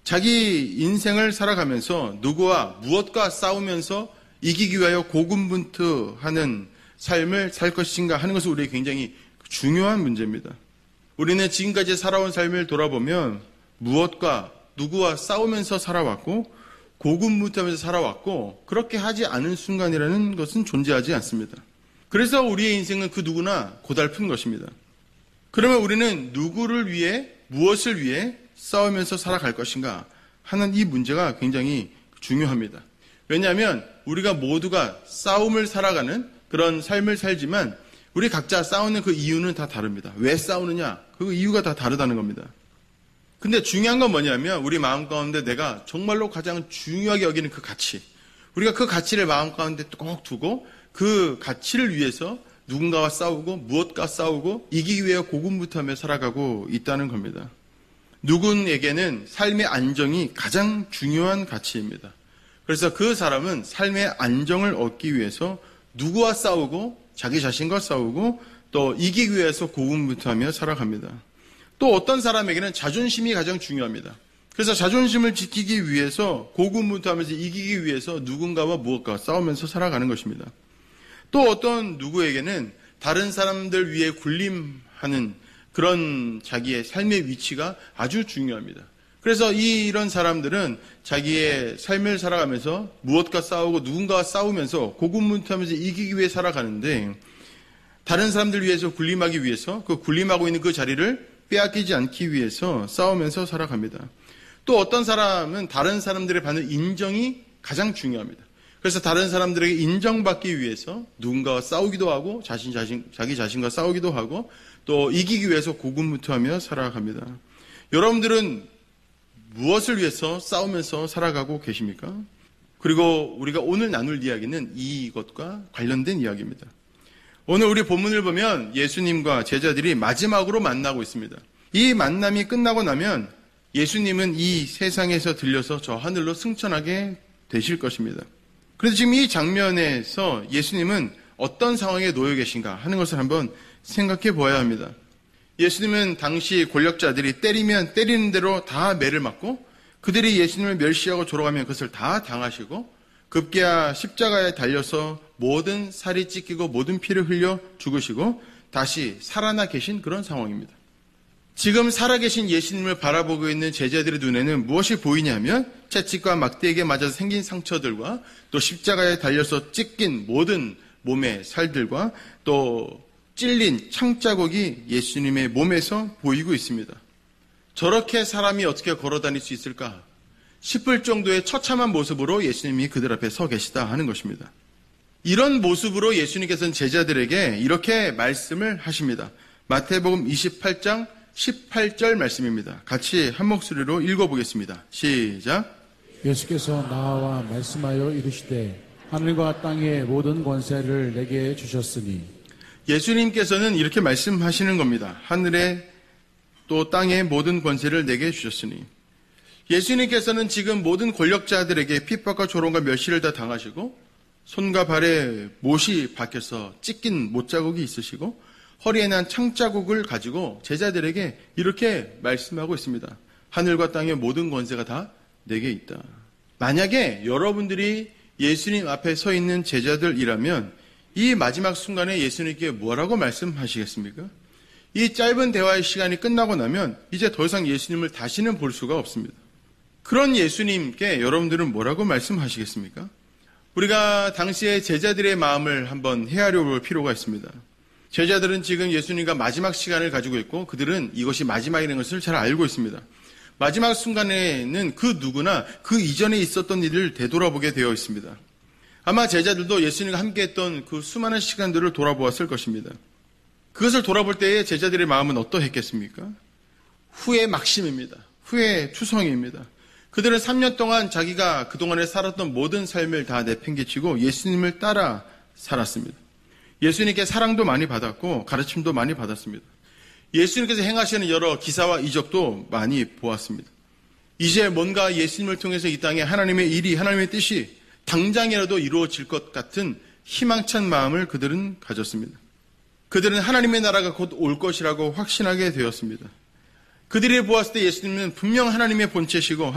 자기 인생을 살아가면서 누구와 무엇과 싸우면서 이기기 위하여 고군분투하는 삶을 살 것인가 하는 것은 우리에게 굉장히 중요한 문제입니다. 우리는 지금까지 살아온 삶을 돌아보면 무엇과 누구와 싸우면서 살아왔고 고군분투하면서 살아왔고 그렇게 하지 않은 순간이라는 것은 존재하지 않습니다. 그래서 우리의 인생은 그 누구나 고달픈 것입니다. 그러면 우리는 누구를 위해 무엇을 위해 싸우면서 살아갈 것인가 하는 이 문제가 굉장히 중요합니다. 왜냐하면 우리가 모두가 싸움을 살아가는 그런 삶을 살지만 우리 각자 싸우는 그 이유는 다 다릅니다. 왜 싸우느냐? 그 이유가 다 다르다는 겁니다. 근데 중요한 건 뭐냐면 우리 마음 가운데 내가 정말로 가장 중요하게 여기는 그 가치, 우리가 그 가치를 마음 가운데 꼭 두고 그 가치를 위해서 누군가와 싸우고 무엇과 싸우고 이기기 위해 고군분투하며 살아가고 있다는 겁니다. 누군에게는 삶의 안정이 가장 중요한 가치입니다. 그래서 그 사람은 삶의 안정을 얻기 위해서 누구와 싸우고 자기 자신과 싸우고 또 이기기 위해서 고군분투하며 살아갑니다. 또 어떤 사람에게는 자존심이 가장 중요합니다. 그래서 자존심을 지키기 위해서 고군분투하면서 이기기 위해서 누군가와 무엇과 싸우면서 살아가는 것입니다. 또 어떤 누구에게는 다른 사람들 위해 군림하는 그런 자기의 삶의 위치가 아주 중요합니다. 그래서 이런 사람들은 자기의 삶을 살아가면서 무엇과 싸우고 누군가와 싸우면서 고군분투하면서 이기기 위해 살아가는데 다른 사람들 위해서 군림하기 위해서 그 군림하고 있는 그 자리를 빼앗기지 않기 위해서 싸우면서 살아갑니다. 또 어떤 사람은 다른 사람들의 받는 인정이 가장 중요합니다. 그래서 다른 사람들에게 인정받기 위해서 누군가와 싸우기도 하고 자기 자신과 싸우기도 하고 또 이기기 위해서 고군분투하며 살아갑니다. 여러분들은 무엇을 위해서 싸우면서 살아가고 계십니까? 그리고 우리가 오늘 나눌 이야기는 이것과 관련된 이야기입니다. 오늘 우리 본문을 보면 예수님과 제자들이 마지막으로 만나고 있습니다. 이 만남이 끝나고 나면 예수님은 이 세상에서 들려서 저 하늘로 승천하게 되실 것입니다. 그래서 지금 이 장면에서 예수님은 어떤 상황에 놓여 계신가 하는 것을 한번 생각해 보아야 합니다. 예수님은 당시 권력자들이 때리면 때리는 대로 다 매를 맞고 그들이 예수님을 멸시하고 조롱하면 그것을 다 당하시고 급기야 십자가에 달려서 모든 살이 찢기고 모든 피를 흘려 죽으시고 다시 살아나 계신 그런 상황입니다. 지금 살아계신 예수님을 바라보고 있는 제자들의 눈에는 무엇이 보이냐면 채찍과 막대기에 맞아서 생긴 상처들과 또 십자가에 달려서 찢긴 모든 몸의 살들과 또 찔린 창자국이 예수님의 몸에서 보이고 있습니다. 저렇게 사람이 어떻게 걸어다닐 수 있을까 싶을 정도의 처참한 모습으로 예수님이 그들 앞에 서 계시다 하는 것입니다. 이런 모습으로 예수님께서는 제자들에게 이렇게 말씀을 하십니다. 마태복음 28장 18절 말씀입니다. 같이 한 목소리로 읽어보겠습니다. 시작. 예수께서 나와 말씀하여 이르시되 하늘과 땅의 모든 권세를 내게 주셨으니 예수님께서는 이렇게 말씀하시는 겁니다. 하늘에 또 땅의 모든 권세를 내게 주셨으니 예수님께서는 지금 모든 권력자들에게 핍박과 조롱과 멸시를 다 당하시고 손과 발에 못이 박혀서 찢긴 못자국이 있으시고 허리에 난 창자국을 가지고 제자들에게 이렇게 말씀하고 있습니다. 하늘과 땅의 모든 권세가 다 내게 있다. 만약에 여러분들이 예수님 앞에 서 있는 제자들이라면 이 마지막 순간에 예수님께 뭐라고 말씀하시겠습니까? 이 짧은 대화의 시간이 끝나고 나면 이제 더 이상 예수님을 다시는 볼 수가 없습니다. 그런 예수님께 여러분들은 뭐라고 말씀하시겠습니까? 우리가 당시의 제자들의 마음을 한번 헤아려 볼 필요가 있습니다. 제자들은 지금 예수님과 마지막 시간을 가지고 있고 그들은 이것이 마지막이라는 것을 잘 알고 있습니다. 마지막 순간에는 그 누구나 그 이전에 있었던 일을 되돌아보게 되어 있습니다. 아마 제자들도 예수님과 함께했던 그 수많은 시간들을 돌아보았을 것입니다. 그것을 돌아볼 때의 제자들의 마음은 어떠했겠습니까? 후회 막심입니다. 후회 투성입니다. 그들은 3년 동안 자기가 그동안에 살았던 모든 삶을 다 내팽개치고 예수님을 따라 살았습니다. 예수님께 사랑도 많이 받았고 가르침도 많이 받았습니다. 예수님께서 행하시는 여러 기사와 이적도 많이 보았습니다. 이제 뭔가 예수님을 통해서 이 땅에 하나님의 일이, 하나님의 뜻이 당장이라도 이루어질 것 같은 희망찬 마음을 그들은 가졌습니다. 그들은 하나님의 나라가 곧 올 것이라고 확신하게 되었습니다. 그들이 보았을 때 예수님은 분명 하나님의 본체시고